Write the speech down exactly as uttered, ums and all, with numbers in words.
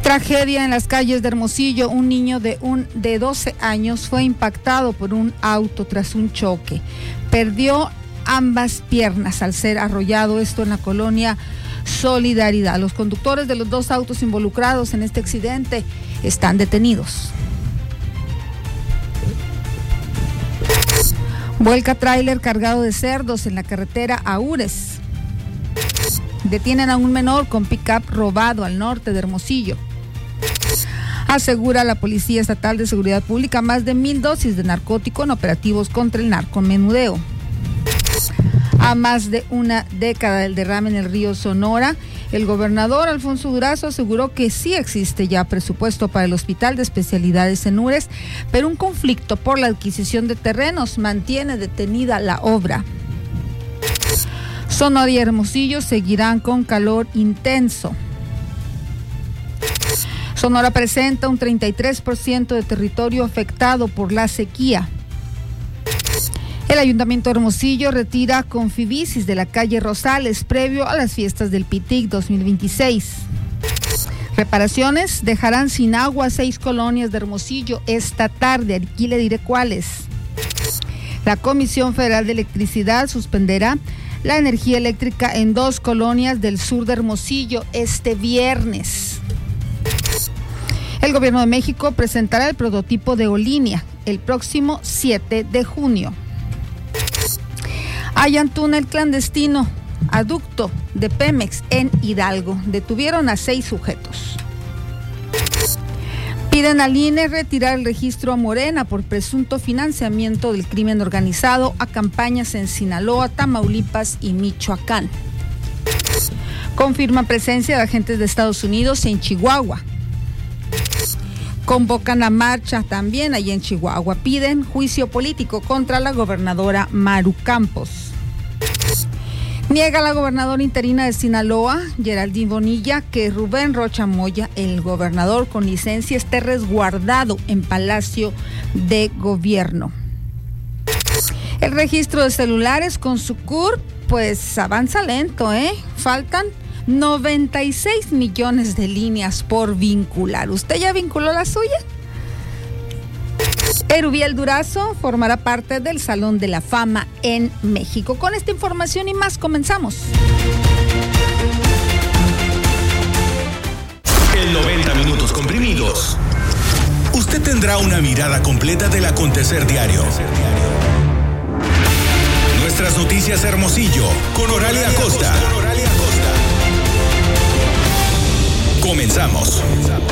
Tragedia en las calles de Hermosillo. Un niño de, un, de doce años fue impactado por un auto tras un choque. Perdió ambas piernas al ser arrollado, esto en la colonia Solidaridad. Los conductores de los dos autos involucrados en este accidente están detenidos. Vuelca tráiler cargado de cerdos en la carretera Aures. Detienen a un menor con pick-up robado al norte de Hermosillo. Asegura la Policía Estatal de Seguridad Pública más de mil dosis de narcótico en operativos contra el narcomenudeo. A más de una década del derrame en el río Sonora, el gobernador Alfonso Durazo aseguró que sí existe ya presupuesto para el Hospital de Especialidades en Ures, pero un conflicto por la adquisición de terrenos mantiene detenida la obra. Sonora y Hermosillo seguirán con calor intenso. Sonora presenta un treinta y tres por ciento de territorio afectado por la sequía. El Ayuntamiento de Hermosillo retira Confibicis de la calle Rosales previo a las fiestas del Pitic dos mil veintiséis. Reparaciones dejarán sin agua seis colonias de Hermosillo esta tarde. Aquí le diré cuáles. La Comisión Federal de Electricidad suspenderá la energía eléctrica en dos colonias del sur de Hermosillo este viernes. El Gobierno de México presentará el prototipo de Olinia el próximo siete de junio. Hallan túnel clandestino, aducto de Pemex en Hidalgo. Detuvieron a seis sujetos. Piden al I N E retirar el registro a Morena por presunto financiamiento del crimen organizado a campañas en Sinaloa, Tamaulipas y Michoacán. Confirman presencia de agentes de Estados Unidos en Chihuahua. Convocan a marcha también allí en Chihuahua. Piden juicio político contra la gobernadora Maru Campos. Niega la gobernadora interina de Sinaloa, Geraldine Bonilla, que Rubén Rocha Moya, el gobernador con licencia, esté resguardado en Palacio de Gobierno. El registro de celulares con su C U R, pues avanza lento, ¿eh? Faltan noventa y seis millones de líneas por vincular. ¿Usted ya vinculó la suya? Erubiel Durazo formará parte del Salón de la Fama en México. Con esta información y más comenzamos. En noventa minutos comprimidos, usted tendrá una mirada completa del acontecer diario. Nuestras noticias Hermosillo con Oralia Acosta. Comenzamos.